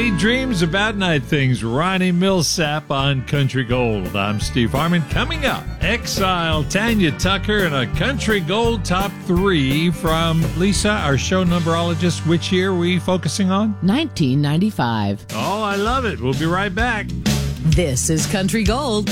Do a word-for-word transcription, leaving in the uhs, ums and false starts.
Sweet dreams about night things. Ronnie Millsap on Country Gold. I'm Steve Harmon. Coming up, Exile, Tanya Tucker, and a Country Gold top three from Lisa, our show numberologist. Which year are we focusing on? nineteen ninety-five. Oh, I love it. We'll be right back. This is Country Gold.